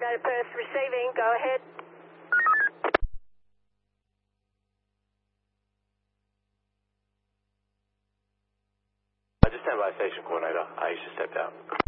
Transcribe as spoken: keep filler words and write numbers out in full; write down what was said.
United Perth receiving, go ahead. I just stand by station coordinator. Aisha stepped out.